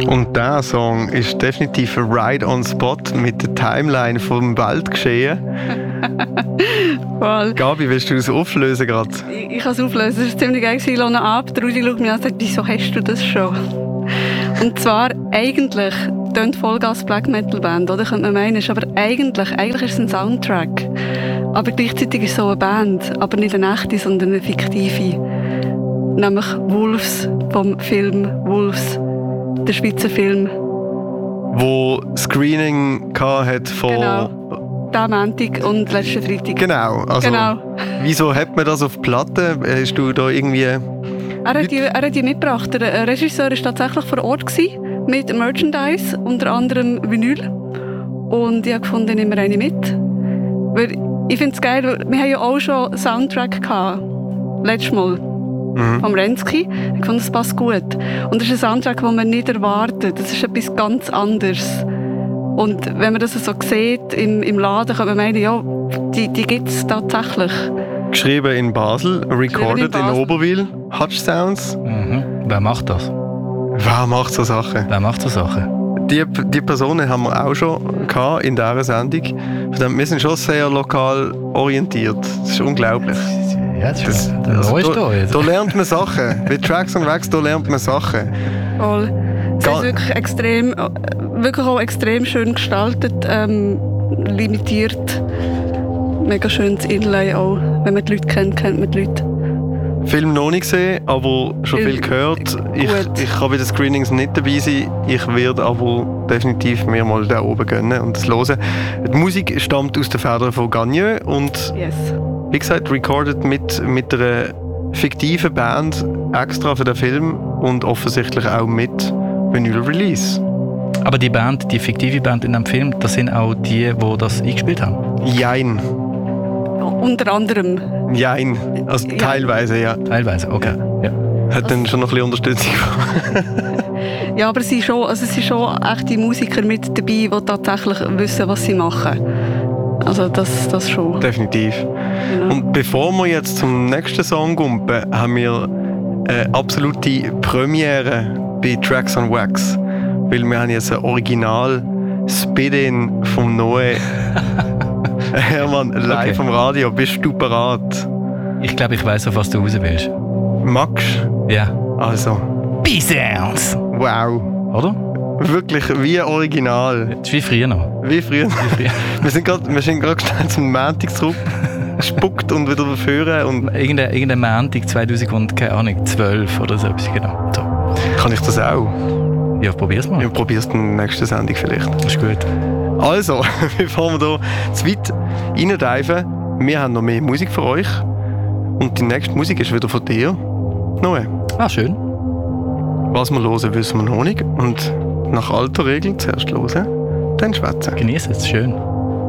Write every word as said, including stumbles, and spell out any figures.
Und dieser Song ist definitiv ein Ride on Spot mit der Timeline vom Weltgeschehen. Voll. Gabi, willst du es auflösen gerade? Ich, ich kann es auflösen. Das ist ziemlich geil. Ich lohne ab. Der Rudi schaut mich an und sagt, wieso hast du das schon? Und zwar, eigentlich tönt Vollgas Black Metal Band, oder? Könnte man meinen. Ist aber eigentlich, eigentlich ist es ein Soundtrack. Aber gleichzeitig ist es so eine Band. Aber nicht eine echte, sondern eine fiktive. Nämlich Wolves vom Film Wolves. Der Schweizer Film. Wo Screening hat von... Genau. Diesen Montag und letzten Freitag. Genau. Also, genau. Wieso hat man das auf Platte? Hast du da irgendwie... Er hat, die, er hat die mitgebracht. Der Regisseur war tatsächlich vor Ort gewesen, mit Merchandise, unter anderem Vinyl. Und ich habe gefunden, ich nehme eine mit. Weil ich finde es geil, wir haben ja auch schon einen Soundtrack gehabt. Letztes Mal. Mhm. Vom Renski. Ich fand, das passt gut. Und das ist ein Soundtrack, den man nicht erwartet. Das ist etwas ganz anderes. Und wenn man das so sieht im, im Laden, kann man meinen, ja, die, die gibt es tatsächlich. Geschrieben in Basel, recorded in, in Oberwil, Hutch Sounds. Mhm. Wer macht das? Wer macht so Sachen? Wer macht so Sachen? Die, die Personen haben wir auch schon gehabt in dieser Sendung. Wir sind schon sehr lokal orientiert. Das ist unglaublich. Ja, das ist eine neue Story. Da, da lernt man Sachen. Bei Tracks and Wax, da lernt man Sachen. Voll. Es ist wirklich extrem, wirklich auch extrem schön gestaltet, ähm, limitiert. Mega schönes Inlay auch. Wenn man die Leute kennt, kennt man die Leute. Film noch nicht gesehen, aber schon Film, viel gehört. Ich, gut. ich kann bei den Screenings nicht dabei sein. Ich werde aber definitiv mir mal da oben gönnen und das hören. Die Musik stammt aus den Federn von Gagneux und yes. Wie gesagt, recorded mit, mit einer fiktiven Band extra für den Film und offensichtlich auch mit Vinyl-Release. Aber die Band, die fiktive Band in dem Film, das sind auch die, die das eingespielt haben? Jein. Unter anderem. Jein. Also ja. Teilweise, ja. Teilweise, okay. Ja. Ja. Hat dann schon noch ein bisschen Unterstützung. Ja, aber es sind schon, also es sind schon echte Musiker mit dabei, die tatsächlich wissen, was sie machen. Also das, das schon. Definitiv. Genau. Und bevor wir jetzt zum nächsten Song kommen, haben wir eine absolute Premiere bei Tracks on Wax. Weil wir haben jetzt ein Original Spit-In vom Noe. Hermann, live okay. Am Radio. Bist du bereit? Ich glaube, ich weiss, auf was du raus willst. Max? Ja. Also. B-Sounds! Wow. Oder? Wirklich wie original. Das ist wie früher noch. Wie früher. Wie früher. wir sind gerade schnell zum Montag zurück, gespuckt und wieder führen. Und irgendein, irgendein Montag zweitausend, keine Ahnung, zwölf oder so etwas, genau. So. Kann ich das auch? Ja, probier's mal. Ja, probier's in der nächsten Sendung vielleicht. Das ist gut. Also, bevor wir hier zu weit reindeifen, wir haben noch mehr Musik für euch. Und die nächste Musik ist wieder von dir, Noe. Ah, schön. Was wir hören, wissen wir noch nicht. Und nach alter Regel zuerst hören, dann schwätzen. Genießen es, schön.